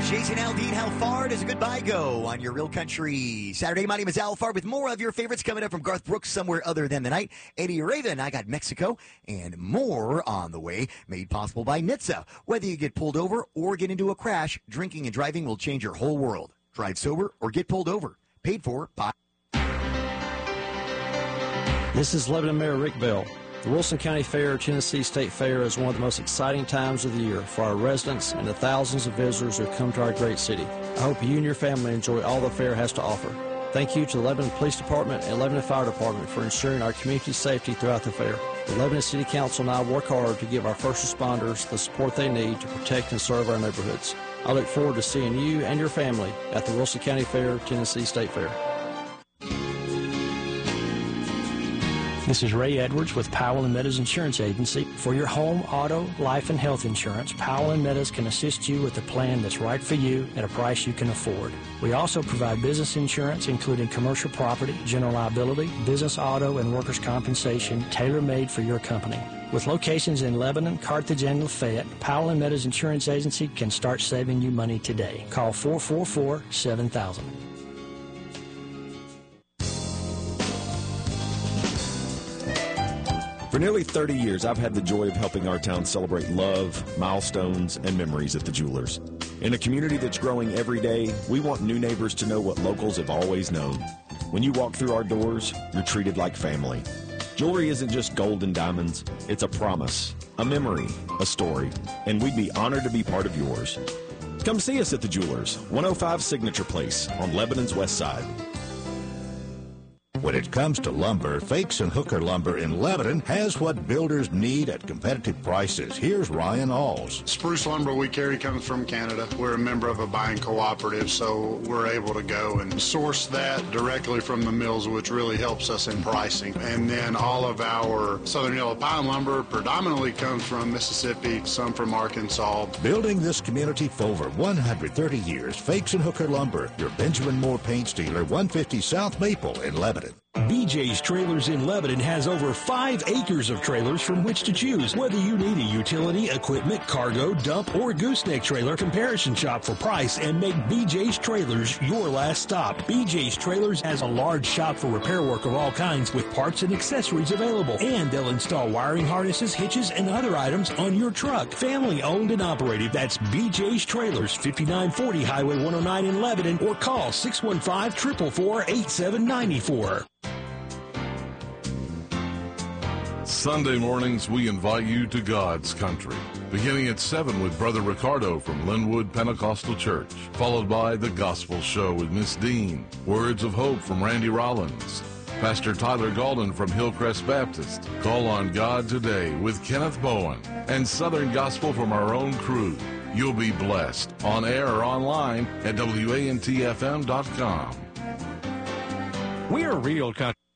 Jason Aldean, how far does a goodbye go on your Real Country Saturday? My name is Al Far with more of your favorites coming up from Garth Brooks, Somewhere Other Than the Night. Eddie Raven, I Got Mexico, and more on the way, made possible by NHTSA. Whether you get pulled over or get into a crash, drinking and driving will change your whole world. Drive sober or get pulled over. Paid for by... This is Lebanon Mayor Rick Bell. The Wilson County Fair, Tennessee State Fair, is one of the most exciting times of the year for our residents and the thousands of visitors who come to our great city. I hope you and your family enjoy all the fair has to offer. Thank you to the Lebanon Police Department and Lebanon Fire Department for ensuring our community's safety throughout the fair. The Lebanon City Council and I work hard to give our first responders the support they need to protect and serve our neighborhoods. I look forward to seeing you and your family at the Wilson County Fair, Tennessee State Fair. This is Ray Edwards with Powell & Meadows Insurance Agency. For your home, auto, life, and health insurance, Powell & Meadows can assist you with a plan that's right for you at a price you can afford. We also provide business insurance, including commercial property, general liability, business auto, and workers' compensation, tailor-made for your company. With locations in Lebanon, Carthage, and Lafayette, Powell & Meadows Insurance Agency can start saving you money today. Call 444-7000. For nearly 30 years, I've had the joy of helping our town celebrate love, milestones, and memories at the Jewelers. In a community that's growing every day, we want new neighbors to know what locals have always known. When you walk through our doors, you're treated like family. Jewelry isn't just gold and diamonds. It's a promise, a memory, a story, and we'd be honored to be part of yours. Come see us at the Jewelers, 105 Signature Place on Lebanon's west side. When it comes to lumber, Fakes and Hooker Lumber in Lebanon has what builders need at competitive prices. Here's Ryan Alls. Spruce lumber we carry comes from Canada. We're a member of a buying cooperative, so we're able to go and source that directly from the mills, which really helps us in pricing. And then all of our southern yellow pine lumber predominantly comes from Mississippi, some from Arkansas. Building this community for over 130 years, Fakes and Hooker Lumber, your Benjamin Moore paint dealer, 150 South Maple in Lebanon. BJ's Trailers in Lebanon has over 5 acres of trailers from which to choose. Whether you need a utility, equipment, cargo, dump, or gooseneck trailer, comparison shop for price and make BJ's Trailers your last stop. BJ's Trailers has a large shop for repair work of all kinds with parts and accessories available. And they'll install wiring harnesses, hitches, and other items on your truck. Family owned and operated. That's BJ's Trailers, 5940 Highway 109 in Lebanon, or call 615-444-8794. Sunday mornings, we invite you to God's country. Beginning at 7 with Brother Ricardo from Linwood Pentecostal Church, followed by The Gospel Show with Miss Dean, Words of Hope from Randy Rollins, Pastor Tyler Golden from Hillcrest Baptist, Call on God Today with Kenneth Bowen, and Southern Gospel from our own crew. You'll be blessed on air or online at WANTFM.com. We're Real Country.